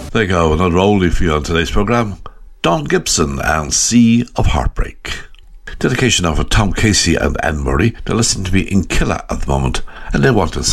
There you go, another oldie for you on today's programme. Don Gibson and Sea of Heartbreak. Dedication of Tom Casey and Anne Murray. They're listening to me in Killa at the moment, and they want to